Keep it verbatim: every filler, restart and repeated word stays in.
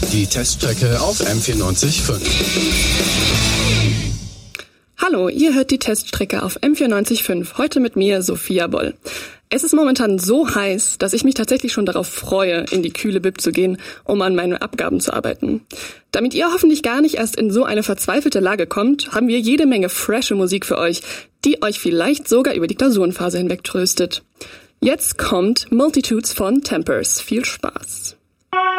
Die Teststrecke auf M vierundneunzig Komma fünf. Hallo, ihr hört die Teststrecke auf M vierundneunzig Komma fünf, heute mit mir, Sophia Boll. Es ist momentan so heiß, dass ich mich tatsächlich schon darauf freue, in die kühle Bib zu gehen, um an meine Abgaben zu arbeiten. Damit ihr hoffentlich gar nicht erst in so eine verzweifelte Lage kommt, haben wir jede Menge frische Musik für euch, die euch vielleicht sogar über die Klausurenphase hinweg tröstet. Jetzt kommt Multitudes von Tempers. Viel Spaß!